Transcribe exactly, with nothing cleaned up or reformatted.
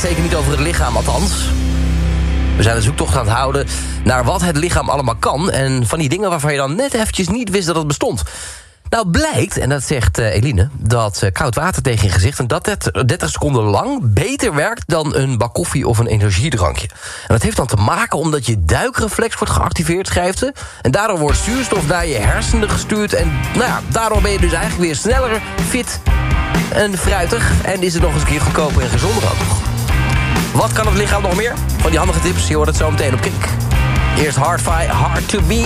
zeker niet over het lichaam, althans. We zijn een zoektocht aan het houden naar wat het lichaam allemaal kan. En van die dingen waarvan je dan net eventjes niet wist dat het bestond. Nou blijkt, en dat zegt uh, Eline, dat uh, koud water tegen je gezicht... en dat het dertig seconden lang beter werkt dan een bak koffie of een energiedrankje. En dat heeft dan te maken omdat je duikreflex wordt geactiveerd, schrijft ze. En daardoor wordt zuurstof naar je hersenen gestuurd. En nou ja, daardoor ben je dus eigenlijk weer sneller, fit en fruitig. En is het nog eens een keer goedkoper en gezonder ook nog. Wat kan het lichaam nog meer? Van die handige tips, je hoort het zo meteen op Kink. Eerst Hard, Hard to Be.